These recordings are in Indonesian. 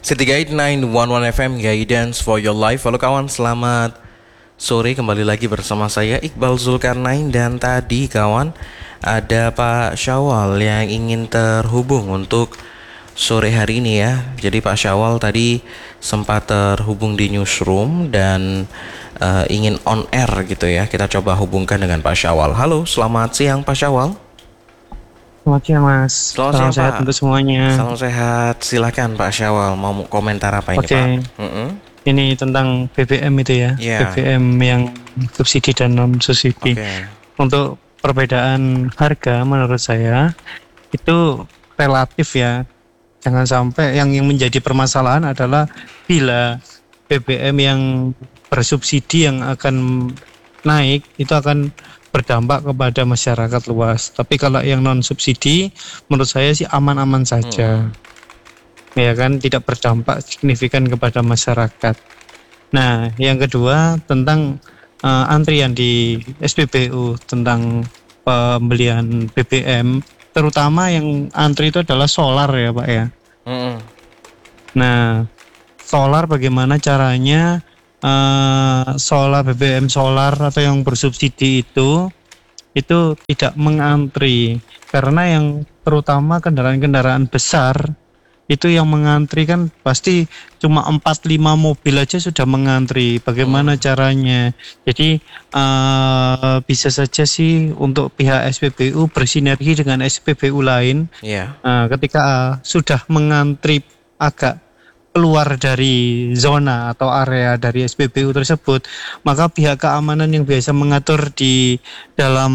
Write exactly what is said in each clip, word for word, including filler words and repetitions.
City Guide sembilan satu satu F M, Guidance for your life. Halo kawan, selamat sore, kembali lagi bersama saya Iqbal Zulkarnain. Dan tadi kawan, ada Pak Syawal yang ingin terhubung untuk sore hari ini ya. Jadi Pak Syawal tadi sempat terhubung di newsroom dan uh, ingin on air gitu ya. Kita coba hubungkan dengan Pak Syawal. Halo, selamat siang Pak Syawal. Selamat siang Mas. Selamat Salam siang, sehat Pak. untuk semuanya. Salam sehat. Silakan Pak Syawal, mau komentar apa ini Oke. Pak? Mm-hmm. Ini tentang B B M itu ya. Yeah. B B M yang subsidi dan non subsidi. Okay. Untuk perbedaan harga menurut saya itu relatif ya. Jangan sampai yang yang menjadi permasalahan adalah bila B B M yang bersubsidi yang akan naik itu akan berdampak kepada masyarakat luas. Tapi kalau yang non subsidi menurut saya sih aman-aman saja. Hmm. Ya kan, tidak berdampak signifikan kepada masyarakat. Nah, yang kedua tentang uh, antrian di S P B U tentang pembelian B B M, terutama yang antri itu adalah solar ya, Pak ya. Hmm. Nah, solar bagaimana caranya? Uh, solar B B M solar atau yang bersubsidi itu itu tidak mengantri, karena yang terutama kendaraan-kendaraan besar itu yang mengantri kan pasti cuma empat lima mobil aja sudah mengantri. Bagaimana hmm. caranya? Jadi uh, bisa saja sih untuk pihak S P B U bersinergi dengan S P B U lain. Yeah. Uh, ketika uh, sudah mengantri agak keluar dari zona atau area dari S P B U tersebut, maka pihak keamanan yang biasa mengatur di dalam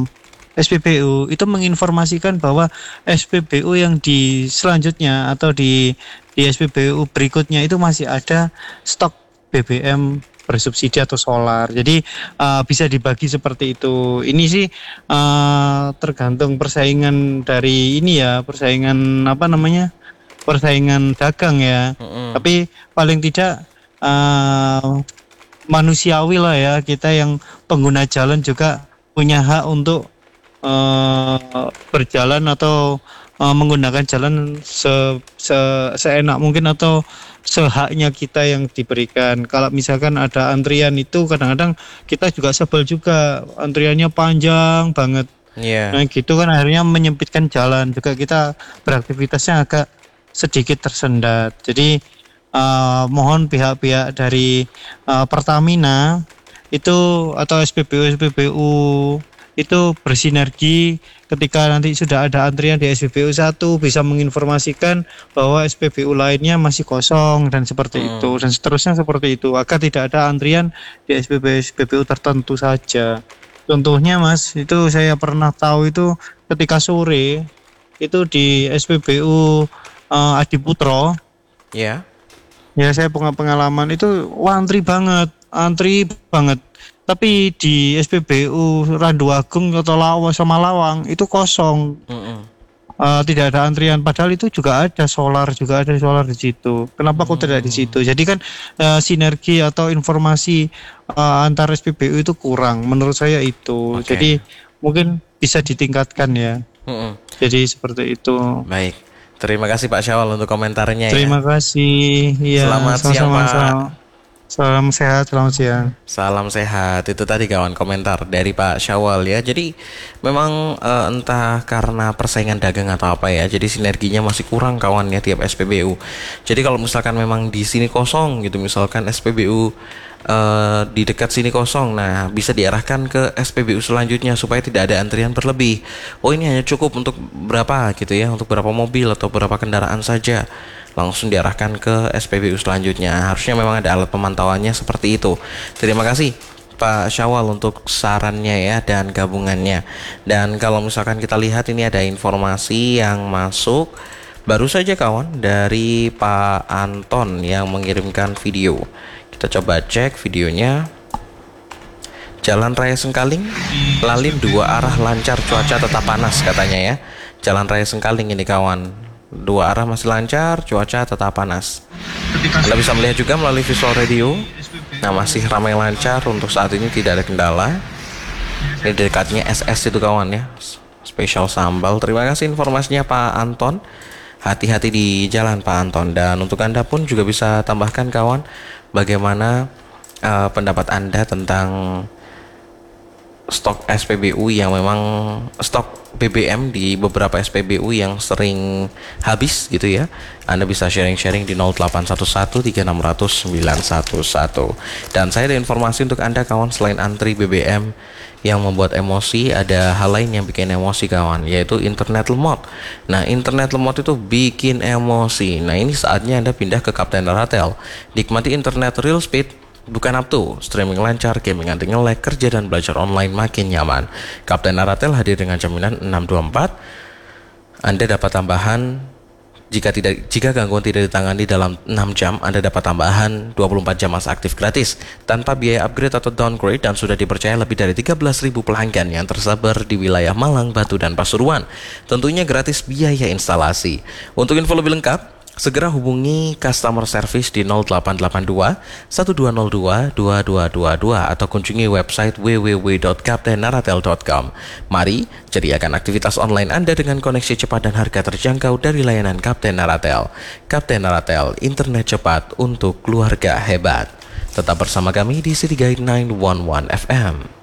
S P B U itu menginformasikan bahwa S P B U yang di selanjutnya atau di di S P B U berikutnya itu masih ada stok B B M bersubsidi atau solar. Jadi uh, bisa dibagi seperti itu. Ini sih uh, tergantung persaingan dari ini ya, persaingan apa namanya? persaingan dagang ya. Mm-hmm. Tapi paling tidak uh, manusiawi lah ya, kita yang pengguna jalan juga punya hak untuk uh, berjalan atau uh, menggunakan jalan se, se, seenak mungkin atau sehaknya kita yang diberikan. Kalau misalkan ada antrian itu kadang-kadang kita juga sebel juga, antriannya panjang banget. Yeah. Nah gitu kan akhirnya menyempitkan jalan, juga kita beraktivitasnya agak sedikit tersendat. Jadi uh, mohon pihak-pihak dari uh, Pertamina itu atau S P B U S P B U itu bersinergi ketika nanti sudah ada antrian di S P B U satu bisa menginformasikan bahwa S P B U lainnya masih kosong dan seperti hmm. itu dan seterusnya seperti itu, agar tidak ada antrian di S P B U S P B U tertentu saja. Contohnya Mas, itu saya pernah tahu itu ketika sore itu di S P B U Uh, Adiputro, ya, yeah. ya saya punya pengalaman itu wah, antri banget, antri banget. Tapi di S P B U Randuagung atau Lawang sama Lawang itu kosong, mm-hmm. uh, tidak ada antrian. Padahal itu juga ada solar, juga ada solar di situ. Kenapa mm-hmm. kok tidak di situ? Jadi kan uh, sinergi atau informasi uh, antar S P B U itu kurang. Menurut saya itu. Okay. Jadi mungkin bisa ditingkatkan ya. Mm-hmm. Jadi seperti itu. Baik. Terima kasih Pak Syawal untuk komentarnya. Terima ya. kasih. Iya, selamat siang Pak. Salam, salam sehat, selamat siang. Salam sehat. Itu tadi kawan komentar dari Pak Syawal ya. Jadi memang uh, entah karena persaingan dagang atau apa ya, jadi sinerginya masih kurang kawan ya tiap S P B U. Jadi kalau misalkan memang di sini kosong gitu, misalkan S P B U Uh, di dekat sini kosong, nah bisa diarahkan ke S P B U selanjutnya supaya tidak ada antrian berlebih. Oh ini hanya cukup untuk berapa gitu ya, untuk berapa mobil atau berapa kendaraan saja, langsung diarahkan ke S P B U selanjutnya. Harusnya memang ada alat pemantauannya seperti itu. Terima kasih Pak Syawal untuk sarannya ya dan gabungannya. Dan kalau misalkan kita lihat ini ada informasi yang masuk baru saja kawan dari Pak Anton yang mengirimkan video. Kita coba cek videonya. Jalan Raya Sengkaling, lalin dua arah lancar, cuaca tetap panas katanya ya. Jalan Raya Sengkaling ini kawan, dua arah masih lancar, cuaca tetap panas. Anda bisa melihat juga melalui visual radio. Nah masih ramai lancar untuk saat ini, tidak ada kendala. Ini dekatnya S S itu kawan ya, spesial sambal. Terima kasih informasinya Pak Anton. hati-hati di jalan Pak Anton. Dan untuk Anda pun juga bisa tambahkan kawan, bagaimana uh, pendapat Anda tentang stok S P B U yang memang stok B B M di beberapa S P B U yang sering habis gitu ya. Anda bisa sharing-sharing di nol delapan satu satu tiga enam nol nol sembilan satu satu. Dan saya ada informasi untuk Anda kawan, selain antri B B M yang membuat emosi, ada hal lain yang bikin emosi kawan, yaitu internet lemot. Nah, internet lemot itu bikin emosi. Nah, ini saatnya Anda pindah ke Kapten Naratel. Nikmati internet real speed, bukan up to, streaming lancar, gaming anti nge-lag, kerja dan belajar online makin nyaman. Kapten Naratel hadir dengan jaminan enam dua empat. Anda dapat tambahan jika tidak jika gangguan tidak ditangani dalam enam jam, Anda dapat tambahan dua puluh empat jam masa aktif gratis tanpa biaya upgrade atau downgrade, dan sudah dipercaya lebih dari tiga belas ribu pelanggan yang tersebar di wilayah Malang, Batu dan Pasuruan. Tentunya gratis biaya instalasi. Untuk info lebih lengkap, segera hubungi customer service di nol delapan delapan dua satu dua nol dua dua dua dua dua atau kunjungi website w w w dot kapten naratel dot com. Mari jadikan aktivitas online Anda dengan koneksi cepat dan harga terjangkau dari layanan Kapten Naratel. Kapten Naratel, internet cepat untuk keluarga hebat. Tetap bersama kami di City Guide sembilan satu satu F M.